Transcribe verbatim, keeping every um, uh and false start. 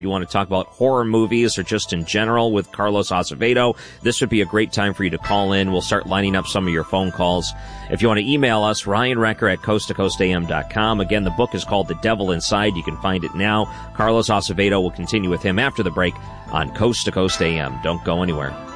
You want to talk about horror movies or just in general with Carlos Azevedo, this would be a great time for you to call in. We'll start lining up some of your phone calls. If you want to email us, Ryan Recker at coast to coast a m dot com. Again, the book is called The Devil Inside. You can find it now. Carlos Azevedo will continue with him after the break on Coast to Coast A M. Don't go anywhere.